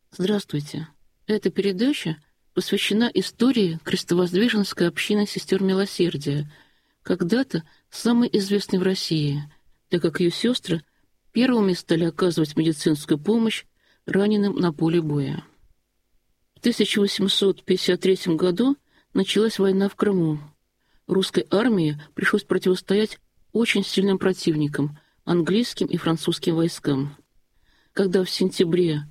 Здравствуйте. Эта передача посвящена истории крестовоздвиженской общины сестер Милосердия, когда-то самой известной в России, так как ее сестры первыми стали оказывать медицинскую помощь раненым на поле боя. В 1853 году началась война в Крыму. Русской армии пришлось противостоять очень сильным противникам – английским и французским войскам. Когда в сентябре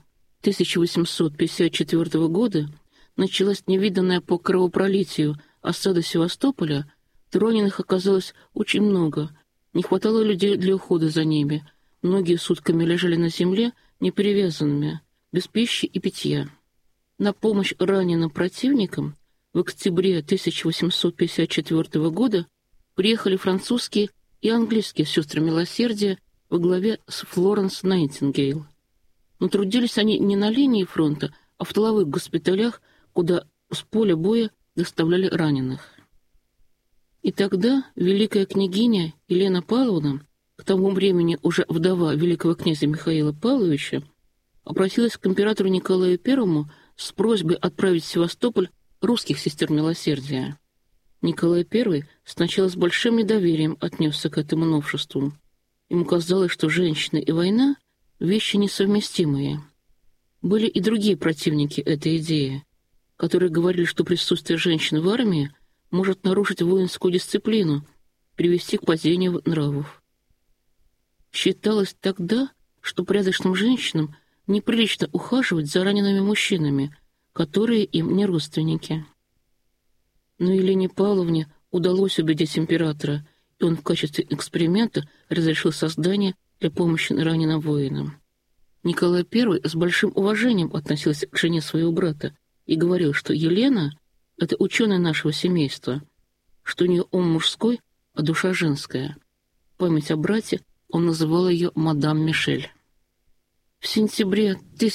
1854 года началась невиданная по кровопролитию осада Севастополя, то раненых оказалось очень много, не хватало людей для ухода за ними, многие сутками лежали на земле неперевязанными, без пищи и питья. На помощь раненым противникам в октябре 1854 года приехали французские и английские сестры Милосердия во главе с Флоренс Найтингейл. Но трудились они не на линии фронта, а в тыловых госпиталях, куда с поля боя доставляли раненых. И тогда великая княгиня Елена Павловна, к тому времени уже вдова великого князя Михаила Павловича, обратилась к императору Николаю I с просьбой отправить в Севастополь русских сестер Милосердия. Николай I сначала с большим недоверием отнесся к этому новшеству. Ему казалось, что женщины и война — вещи несовместимые. Были и другие противники этой идеи, которые говорили, что присутствие женщин в армии может нарушить воинскую дисциплину, привести к падению нравов. Считалось тогда, что порядочным женщинам неприлично ухаживать за ранеными мужчинами, которые им не родственники. Но Елене Павловне удалось убедить императора, и он в качестве эксперимента разрешил создание для помощи раненым воинам. Николай I с большим уважением относился к жене своего брата и говорил, что Елена — это ученая нашего семейства, что у нее ум мужской, а душа женская. В память о брате он называл ее мадам Мишель. В сентябре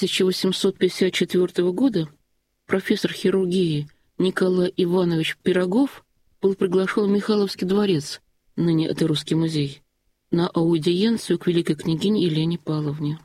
1854 года профессор хирургии Николай Иванович Пирогов был приглашен в Михайловский дворец, ныне это Русский музей, на аудиенцию к великой княгине Елене Павловне.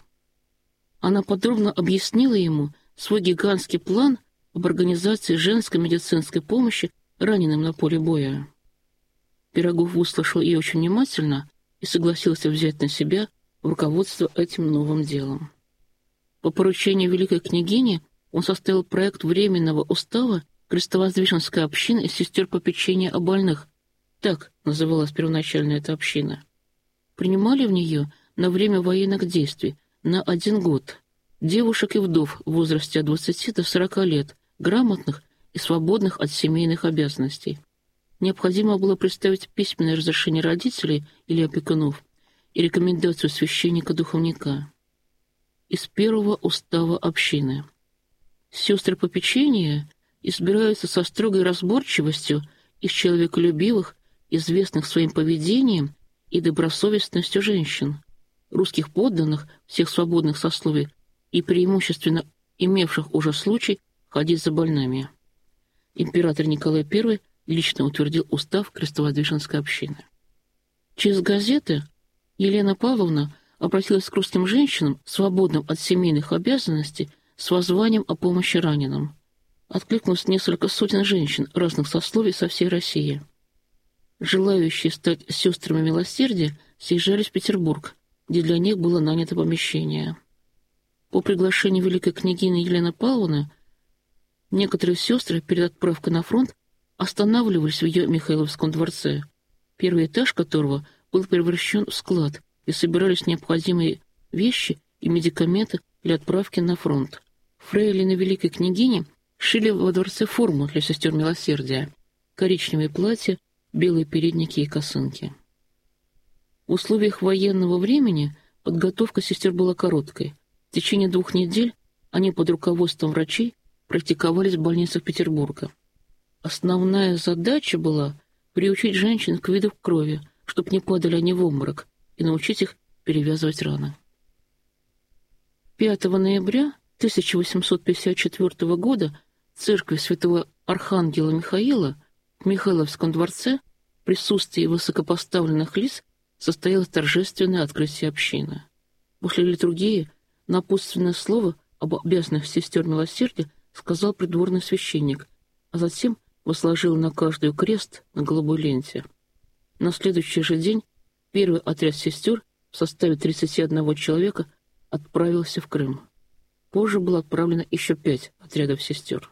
Она подробно объяснила ему свой гигантский план об организации женской медицинской помощи раненым на поле боя. Пирогов выслушал ее очень внимательно и согласился взять на себя руководство этим новым делом. По поручению великой княгини он составил проект временного устава крестовоздвиженской общины сестер попечения о больных, так называлась первоначально эта община. Принимали в нее на время военных действий на 1 год девушек и вдов в возрасте от 20 до 40 лет, грамотных и свободных от семейных обязанностей. Необходимо было представить письменное разрешение родителей или опекунов и рекомендацию священника-духовника. Из первого устава общины. Сестры попечения избираются со строгой разборчивостью из человеколюбивых, известных своим поведением и добросовестностью женщин, русских подданных всех свободных сословий и преимущественно имевших уже случай ходить за больными. Император Николай I лично утвердил устав крестовоздвиженской общины. Через газеты Елена Павловна обратилась к русским женщинам, свободным от семейных обязанностей, с воззванием о помощи раненым. Откликнулось несколько сотен женщин разных сословий со всей России. Желающие стать сестрами Милосердия съезжались в Петербург, где для них было нанято помещение. По приглашению великой княгини Елены Павловны некоторые сестры перед отправкой на фронт останавливались в ее Михайловском дворце, первый этаж которого был превращен в склад, и собирались необходимые вещи и медикаменты для отправки на фронт. Фрейлины великой княгини шили во дворце форму для сестер Милосердия, коричневые платья, белые передники и косынки. В условиях военного времени подготовка сестер была короткой. В течение 2 недель они под руководством врачей практиковались в больницах Петербурга. Основная задача была приучить женщин к виду крови, чтобы не падали они в обморок, и научить их перевязывать раны. 5 ноября 1854 года в церкви святого Архангела Михаила в Михайловском дворце в присутствии высокопоставленных лиц состоялось торжественное открытие общины. После литургии напутственное слово об обязанностях сестер милосердия сказал придворный священник, а затем возложил на каждую крест на голубой ленте. На следующий же день первый отряд сестер в составе 31 человека отправился в Крым. Позже было отправлено еще 5 отрядов сестер.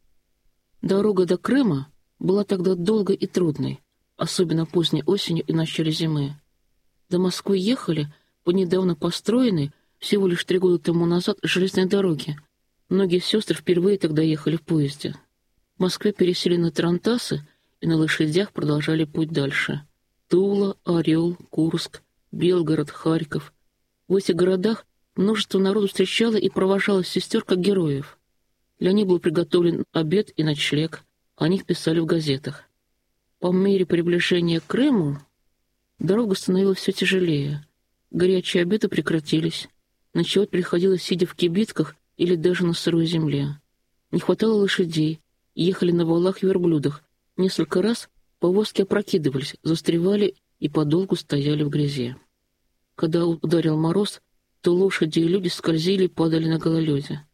Дорога до Крыма была тогда долгой и трудной, особенно поздней осенью и начале зимы. До Москвы ехали по недавно построенной, всего лишь 3 года тому назад, железной дороге. Многие сестры впервые тогда ехали в поезде. В Москве пересели на тарантасы и на лошадях продолжали путь дальше. Тула, Орел, Курск, Белгород, Харьков. В этих городах множество народу встречало и провожало сестер как героев. Для них был приготовлен обед и ночлег, о них писали в газетах. По мере приближения к Крыму дорога становилась все тяжелее. Горячие обеды прекратились. Ночевать приходилось, сидя в кибитках или даже на сырой земле. Не хватало лошадей, ехали на валах и верблюдах. Несколько раз повозки опрокидывались, застревали и подолгу стояли в грязи. Когда ударил мороз, то лошади и люди скользили и падали на гололеде.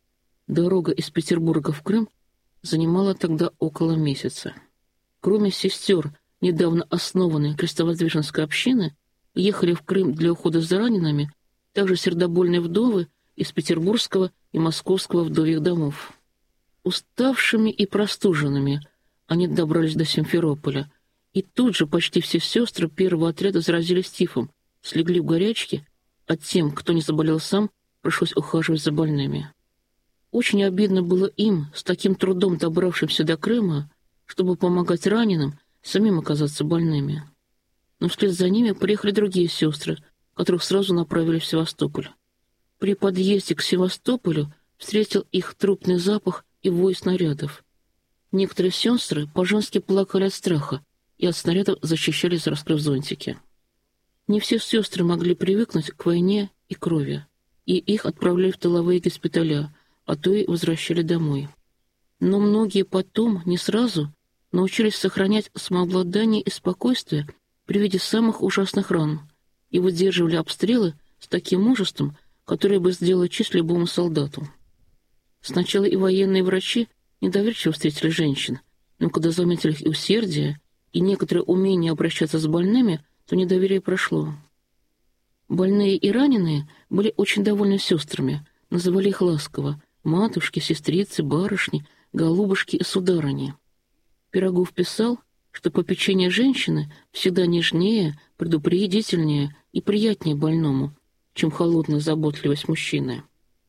Дорога из Петербурга в Крым занимала тогда около месяца. Кроме сестер, недавно основанной крестовоздвиженской общины, ехали в Крым для ухода за ранеными также сердобольные вдовы из петербургского и московского вдовьих домов. Уставшими и простуженными они добрались до Симферополя, и тут же почти все сестры первого отряда заразились тифом, слегли в горячке, а тем, кто не заболел сам, пришлось ухаживать за больными. Очень обидно было им, с таким трудом добравшимся до Крыма, чтобы помогать раненым, самим оказаться больными. Но вслед за ними приехали другие сестры, которых сразу направили в Севастополь. При подъезде к Севастополю встретил их трупный запах и вой снарядов. Некоторые сестры по-женски плакали от страха и от снарядов защищались, раскрыв зонтики. Не все сестры могли привыкнуть к войне и крови, и их отправляли в тыловые госпиталя, а то и возвращали домой. Но многие потом, не сразу, научились сохранять самообладание и спокойствие при виде самых ужасных ран и выдерживали обстрелы с таким мужеством, которое бы сделало честь любому солдату. Сначала и военные врачи недоверчиво встретили женщин, но когда заметили их усердие и некоторое умение обращаться с больными, то недоверие прошло. Больные и раненые были очень довольны сестрами, называли их ласково матушки, сестрицы, барышни, голубушки и сударыни. Пирогов писал, что попечение женщины всегда нежнее, предупредительнее и приятнее больному, чем холодная заботливость мужчины.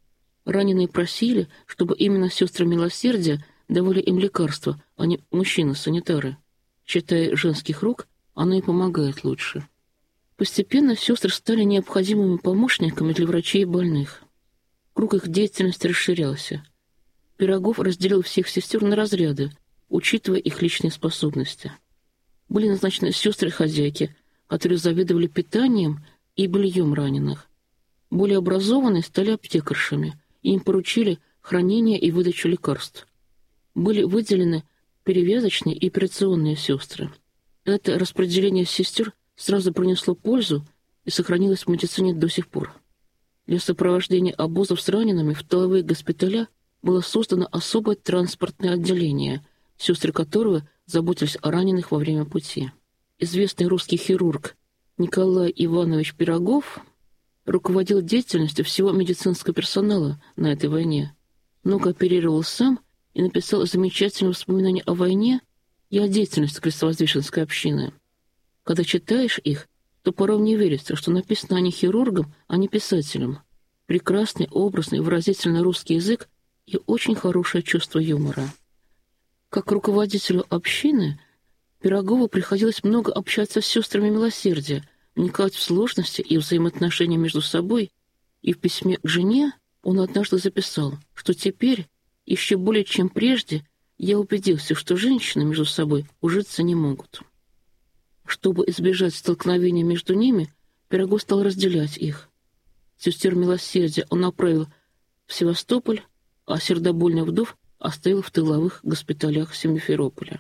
Раненые просили, чтобы именно сестры милосердия давали им лекарства, а не мужчины-санитары. Считая женских рук, оно и помогает лучше. Постепенно сестры стали необходимыми помощниками для врачей и больных. Круг их деятельности расширялся. Пирогов разделил всех сестер на разряды, учитывая их личные способности. Были назначены сестры-хозяйки, которые заведовали питанием и бельем раненых. Более образованные стали аптекаршами, и им поручили хранение и выдачу лекарств. Были выделены перевязочные и операционные сестры. Это распределение сестер сразу принесло пользу и сохранилось в медицине до сих пор. Для сопровождения обозов с ранеными в тыловые госпиталя было создано особое транспортное отделение, сестры которого заботились о раненых во время пути. Известный русский хирург Николай Иванович Пирогов руководил деятельностью всего медицинского персонала на этой войне, много оперировал сам и написал замечательные воспоминания о войне и о деятельности крестовоздвиженской общины. Когда читаешь их, то порой не верится, что написано не хирургом, а не писателем. Прекрасный, образный, выразительный русский язык и очень хорошее чувство юмора. Как руководителю общины Пирогову приходилось много общаться с сестрами милосердия, вникать в сложности и взаимоотношения между собой, и в письме к жене он однажды записал, что теперь, еще более чем прежде, я убедился, что женщины между собой ужиться не могут. Чтобы избежать столкновения между ними, Пирогов стал разделять их. Сестер милосердия он направил в Севастополь, а сердобольных вдов оставил в тыловых госпиталях Симферополя.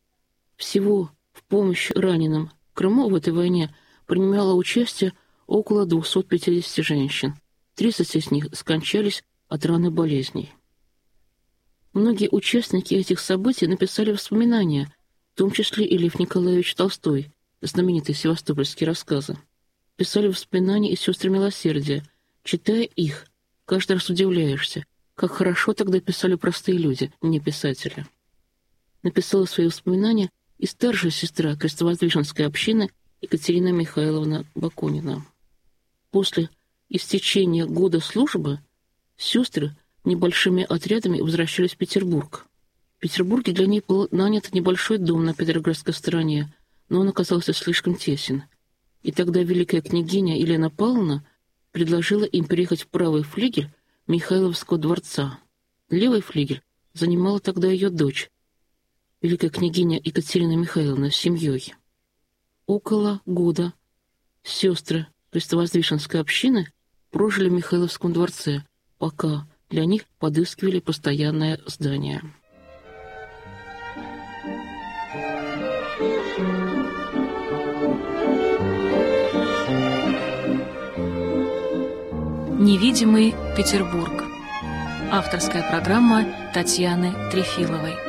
Всего в помощь раненым в Крыму в этой войне принимало участие около 250 женщин. 30 из них скончались от ран и болезней. Многие участники этих событий написали воспоминания, в том числе и Лев Николаевич Толстой, знаменитые севастопольские рассказы. Писали воспоминания и сестры милосердия. Читая их, каждый раз удивляешься, как хорошо тогда писали простые люди, не писатели. Написала свои воспоминания и старшая сестра Крестовоздвиженской общины Екатерина Михайловна Бакунина. После истечения года службы сестры небольшими отрядами возвращались в Петербург. В Петербурге для них был нанят небольшой дом на Петроградской стороне, но он оказался слишком тесен. И тогда великая княгиня Елена Павловна предложила им переехать в правый флигель Михайловского дворца. Левый флигель занимала тогда ее дочь, великая княгиня Екатерина Михайловна, с семьей. Около года сестры Крестовоздвиженской общины прожили в Михайловском дворце, пока для них подыскивали постоянное здание. Невидимый Петербург. Авторская программа Татьяны Трефиловой.